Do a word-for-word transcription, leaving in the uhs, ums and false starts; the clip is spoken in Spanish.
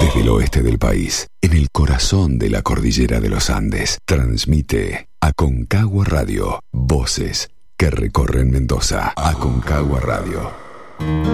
Desde el oeste del país, en el corazón de la cordillera de los Andes, transmite Aconcagua Radio. Voces que recorren Mendoza. Aconcagua Radio.